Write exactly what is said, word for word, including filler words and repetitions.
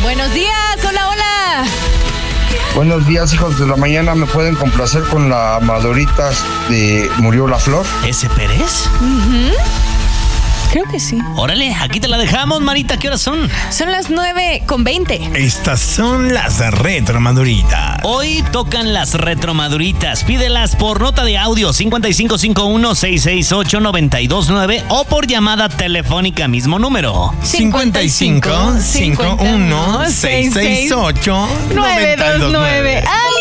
Buenos días, hola, hola. Buenos días, hijos de la mañana. ¿Me pueden complacer con la Maduritas de Murió la Flor? ¿Ese Pérez? Uh-huh. Creo que sí. Órale, aquí te la dejamos, Marita. ¿Qué horas son? Son las nueve con veinte. Estas son las retromaduritas. Hoy tocan las retromaduritas. Pídelas por nota de audio cincuenta y cinco cincuenta y uno, seiscientos sesenta y ocho, noventa y dos nueve o por llamada telefónica, mismo número. cincuenta y cinco cincuenta y uno, seiscientos sesenta y ocho, noventa y dos nueve. ¡Ay!